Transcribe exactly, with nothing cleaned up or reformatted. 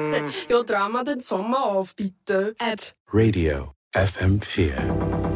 Ja, drehen wir den Sommer auf, bitte. Ed. Radio F M vier.